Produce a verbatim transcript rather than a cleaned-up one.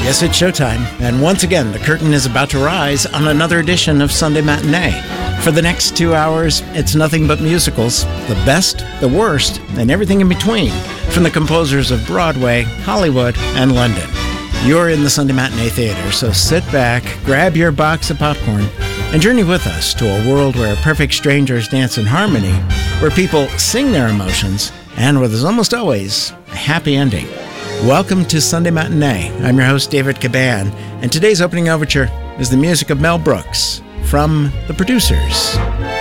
Yes, it's showtime, and once again, the curtain is about to rise on another edition of Sunday Matinee. For the next two hours, it's nothing but musicals, the best, the worst, and everything in between, from the composers of Broadway, Hollywood, and London. You're in the Sunday Matinee Theater, so sit back, grab your box of popcorn, and journey with us to a world where perfect strangers dance in harmony, where people sing their emotions, and where there's almost always a happy ending. Welcome to Sunday Matinee. I'm your host, David Caban, and today's opening overture is the music of Mel Brooks from The Producers.